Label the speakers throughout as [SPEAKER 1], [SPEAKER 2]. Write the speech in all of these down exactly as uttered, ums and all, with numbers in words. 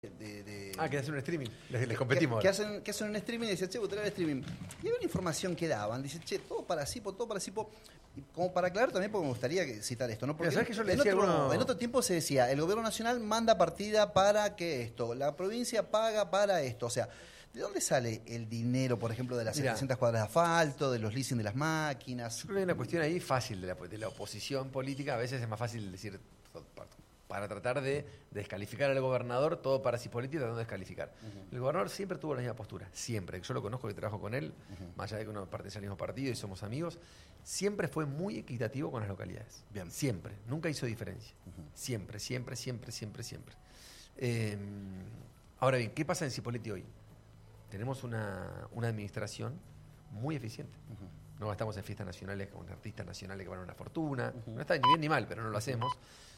[SPEAKER 1] De, de,
[SPEAKER 2] ah, que hacen un streaming, les, les competimos.
[SPEAKER 1] Que, que, hacen, que hacen un streaming y dicen, che, traer el streaming. Y había una información que daban, dice, che, todo para Cipo, todo para Cipo. Y como para aclarar también, porque me gustaría que, citar esto, ¿no? Porque
[SPEAKER 2] ¿sabes que yo le
[SPEAKER 1] en,
[SPEAKER 2] decía
[SPEAKER 1] otro,
[SPEAKER 2] alguno...
[SPEAKER 1] en otro tiempo se decía, el gobierno nacional manda partida para que esto, la provincia paga para esto. O sea, ¿de dónde sale el dinero, por ejemplo, de las
[SPEAKER 2] Mirá,
[SPEAKER 1] setecientas cuadras de asfalto, de los leasing de las máquinas?
[SPEAKER 2] Yo creo que hay una cuestión ahí fácil de la, de la oposición política. A veces es más fácil decir, para tratar de descalificar al gobernador, todo para Cipoletti tratando de descalificar. Uh-huh. El gobernador siempre tuvo la misma postura, siempre. Yo lo conozco y trabajo con él, uh-huh. más allá de que uno pertenece al mismo partido y somos amigos, siempre fue muy equitativo con las localidades. Bien. Siempre, nunca hizo diferencia. Uh-huh. Siempre, siempre, siempre, siempre, siempre. Eh, ahora bien, ¿qué pasa en Cipoletti hoy? Tenemos una, una administración muy eficiente. Uh-huh. No gastamos en fiestas nacionales con artistas nacionales que van a una fortuna. Uh-huh. No está ni bien ni mal, pero no lo hacemos.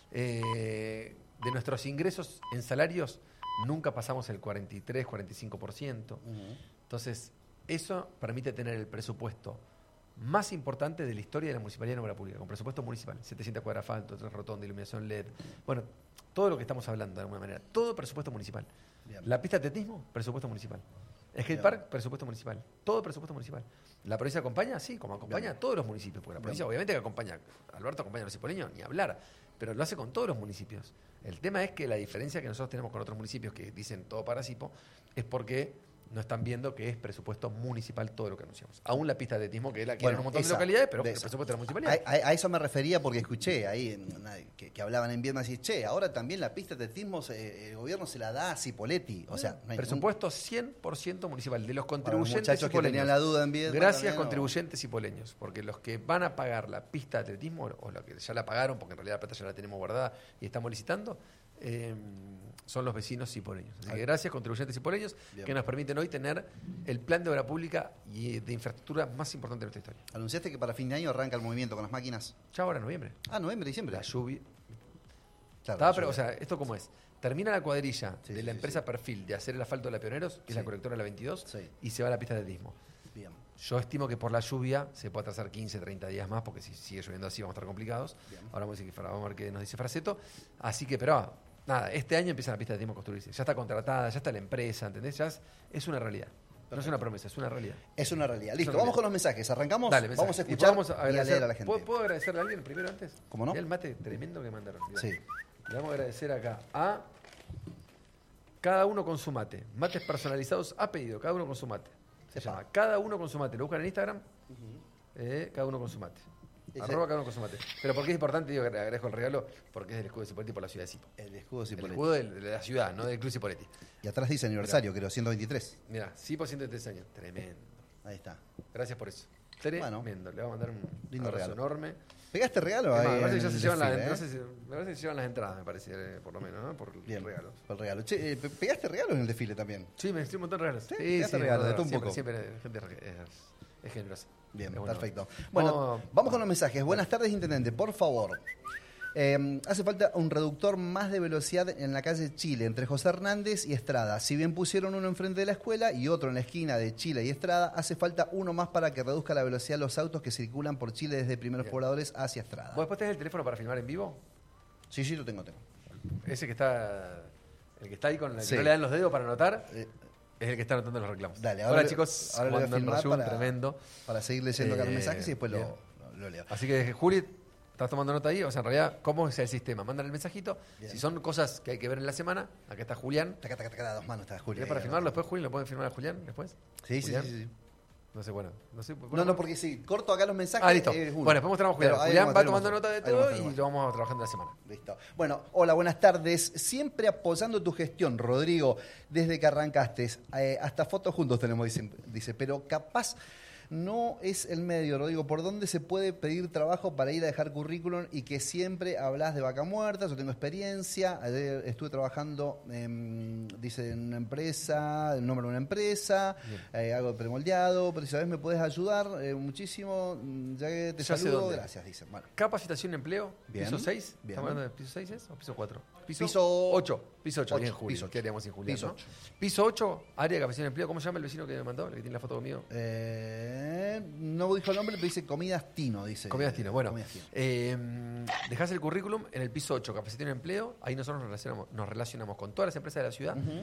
[SPEAKER 2] Eh, de nuestros ingresos en salarios nunca pasamos el cuarenta y tres, cuarenta y cinco por ciento. Uh-huh. Entonces, eso permite tener el presupuesto más importante de la historia de la Municipalidad de Obra Pública, con presupuesto municipal, setecientos cuadras de asfalto, tres rotondas, iluminación L E D. Bueno, todo lo que estamos hablando de alguna manera, todo presupuesto municipal. Bien. La pista de atletismo, presupuesto municipal. Skate Park, presupuesto municipal. Todo presupuesto municipal. ¿La provincia acompaña? Sí, como acompaña Bien. a todos los municipios, porque la provincia Bien. obviamente que acompaña, Alberto acompaña a los cipoleños, ni hablar, pero lo hace con todos los municipios. El tema es que la diferencia que nosotros tenemos con otros municipios que dicen todo para Cipo es porque no están viendo que es presupuesto municipal todo lo que anunciamos. Aún la pista de atletismo, que es la que bueno, en un montón esa, de localidades, pero de el presupuesto de la municipalidad.
[SPEAKER 1] A, a, a eso me refería porque escuché ahí en, que, que hablaban en Viedma y che, ahora también la pista de atletismo se, el gobierno se la da a Cipoletti. O sea, no hay
[SPEAKER 2] presupuesto ningún... cien por ciento municipal, de los contribuyentes
[SPEAKER 1] muchachos que tenían la duda en Viedma.
[SPEAKER 2] Gracias,
[SPEAKER 1] también,
[SPEAKER 2] contribuyentes cipoleños, porque los que van a pagar la pista de atletismo, o los que ya la pagaron, porque en realidad la plata ya la tenemos guardada y estamos licitando, eh, son los vecinos cipoleños. Así que gracias, contribuyentes cipoleños, Bien. que nos permiten hoy tener el plan de obra pública y de infraestructura más importante de nuestra historia.
[SPEAKER 1] ¿Anunciaste que para fin de año arranca el movimiento con las máquinas?
[SPEAKER 2] Ya ahora, en noviembre.
[SPEAKER 1] Ah, noviembre, diciembre.
[SPEAKER 2] La lluvia.
[SPEAKER 1] Claro,
[SPEAKER 2] Estaba, pero, o sea, ¿esto cómo es? Termina la cuadrilla
[SPEAKER 1] sí,
[SPEAKER 2] de
[SPEAKER 1] sí,
[SPEAKER 2] la
[SPEAKER 1] sí,
[SPEAKER 2] empresa
[SPEAKER 1] sí.
[SPEAKER 2] Perfil de hacer el asfalto de la Pioneros, que sí. es la colectora de la veintidós,
[SPEAKER 1] sí.
[SPEAKER 2] y se va a la pista de atletismo.
[SPEAKER 1] Bien.
[SPEAKER 2] Yo estimo que por la lluvia se puede atrasar quince, treinta días más, porque si sigue lloviendo así vamos a estar complicados. Bien. Ahora vamos a, decir, vamos a ver qué nos dice Fraceto. Así que, pero nada, este año empieza la pista de atletismo a construirse. Ya está contratada, ya está la empresa, ¿entendés? Ya es, es una realidad. Perfecto. No es una promesa, es una realidad.
[SPEAKER 1] Es una realidad. Listo,
[SPEAKER 2] una
[SPEAKER 1] vamos
[SPEAKER 2] realidad.
[SPEAKER 1] con los mensajes. ¿Arrancamos?
[SPEAKER 2] Dale, mensaje.
[SPEAKER 1] Vamos a escuchar
[SPEAKER 2] vamos a,
[SPEAKER 1] y a leer a la gente.
[SPEAKER 2] ¿Puedo, ¿Puedo agradecerle a alguien primero antes?
[SPEAKER 1] ¿Cómo no?
[SPEAKER 2] Mirá el mate tremendo que mandaron. Mirá.
[SPEAKER 1] Sí.
[SPEAKER 2] Le vamos a agradecer acá a cada uno con su mate. Mates personalizados a pedido, cada uno con su mate. Se Epa. llama Cada Uno con su Mate. Lo buscan en Instagram. Uh-huh. eh, cada uno con su mate. Ese. Arroba cada uno con su mate. Pero porque es importante, digo que le agradezco el regalo, porque es del escudo de Cipoletti por la ciudad de Cipo.
[SPEAKER 1] El escudo de Cipoletti.
[SPEAKER 2] El escudo de, de la ciudad, no del Club Cipoletti.
[SPEAKER 1] Y atrás dice aniversario, mirá. creo, ciento veintitrés.
[SPEAKER 2] Mira, Cipo ciento veintitrés años. Tremendo.
[SPEAKER 1] Ahí está.
[SPEAKER 2] Gracias por eso. Tremendo. Bueno, le vamos a mandar un
[SPEAKER 1] lindo regalo
[SPEAKER 2] enorme.
[SPEAKER 1] ¿Pegaste regalo? Ahí
[SPEAKER 2] me parece que ya se llevan,
[SPEAKER 1] desfile,
[SPEAKER 2] la,
[SPEAKER 1] ¿eh?
[SPEAKER 2] no sé si, me parece que se llevan las entradas, me parece, eh, por lo menos, ¿no? Por
[SPEAKER 1] Bien,
[SPEAKER 2] el regalo.
[SPEAKER 1] Por el regalo. Che, eh, ¿pegaste regalos en el desfile también?
[SPEAKER 2] Sí, me estoy un montón de regalos.
[SPEAKER 1] Sí,
[SPEAKER 2] sí,
[SPEAKER 1] pegaste
[SPEAKER 2] sí,
[SPEAKER 1] regalos,
[SPEAKER 2] no,
[SPEAKER 1] de todo un
[SPEAKER 2] siempre,
[SPEAKER 1] poco.
[SPEAKER 2] Siempre la gente es, es generosa.
[SPEAKER 1] Bien,
[SPEAKER 2] es
[SPEAKER 1] perfecto. Bueno, vamos, vamos con los mensajes. Buenas tardes, intendente, por favor. Eh, hace falta un reductor más de velocidad en la calle Chile, entre José Hernández y Estrada. Si bien pusieron uno enfrente de la escuela y otro en la esquina de Chile y Estrada, hace falta uno más para que reduzca la velocidad de los autos que circulan por Chile desde Primeros Bien. Pobladores hacia Estrada.
[SPEAKER 2] ¿Vos después tenés el teléfono para filmar en vivo?
[SPEAKER 1] Sí, sí, lo tengo, tengo.
[SPEAKER 2] Ese que está, el que está ahí con la
[SPEAKER 1] sí.
[SPEAKER 2] que no le dan los dedos para anotar, eh, es el que está anotando los reclamos.
[SPEAKER 1] Dale, ahora
[SPEAKER 2] Hola chicos,
[SPEAKER 1] ahora le voy a filmar para,
[SPEAKER 2] tremendo.
[SPEAKER 1] para seguir leyendo eh, acá los mensajes y después lo, lo, lo leo.
[SPEAKER 2] Así que Juli, estás tomando nota ahí, o sea, en realidad, ¿cómo es el sistema? Mandan el mensajito. Bien. Si son cosas que hay que ver en la semana, acá está Julián.
[SPEAKER 1] Taca, taca, taca, dos manos está Julián.
[SPEAKER 2] ¿Para filmarlo después, Julián? ¿Lo pueden filmar a Julián después?
[SPEAKER 1] Sí, sí, sí, sí.
[SPEAKER 2] No sé, bueno. No, sé, bueno,
[SPEAKER 1] no, no, porque si corto acá los mensajes.
[SPEAKER 2] Ah, listo. Eh, bueno, después mostramos a Julián. Julián va tomando nota de todo y lo vamos trabajando en la semana.
[SPEAKER 1] Listo. Bueno, hola, buenas tardes. Siempre apoyando tu gestión, Rodrigo, desde que arrancaste. Eh, hasta fotos juntos tenemos, dice, dice, pero capaz no es el medio, Rodrigo. ¿Por dónde se puede pedir trabajo para ir a dejar currículum y que siempre hablas de vaca muerta? Yo tengo experiencia. Ayer estuve trabajando, en, dice, en una empresa, el nombre de una empresa, eh, algo premoldeado, pero si sabes me puedes ayudar eh, muchísimo, ya que te
[SPEAKER 2] ya
[SPEAKER 1] saludo, gracias, dice. Bueno.
[SPEAKER 2] Capacitación y empleo,
[SPEAKER 1] bien,
[SPEAKER 2] piso seis.
[SPEAKER 1] Bien.
[SPEAKER 2] ¿Estamos hablando de piso seis es, o piso cuatro?
[SPEAKER 1] Piso,
[SPEAKER 2] piso ocho. Piso ocho,
[SPEAKER 1] ocho
[SPEAKER 2] bien, Julio.
[SPEAKER 1] Piso ocho.
[SPEAKER 2] ¿Qué haríamos sin Julián?
[SPEAKER 1] Piso
[SPEAKER 2] ¿no?
[SPEAKER 1] ocho.
[SPEAKER 2] Piso ocho, área de capacitación y empleo. ¿Cómo se llama el vecino que me mandó? El que tiene la foto conmigo.
[SPEAKER 1] Eh... Eh, no dijo el nombre, pero dice Comidas Tino, dice.
[SPEAKER 2] Comidas Tino, bueno.
[SPEAKER 1] Comidas Tino.
[SPEAKER 2] Eh, dejás el currículum en el piso ocho, capacitación y empleo. Ahí nosotros nos relacionamos, nos relacionamos con todas las empresas de la ciudad. Uh-huh.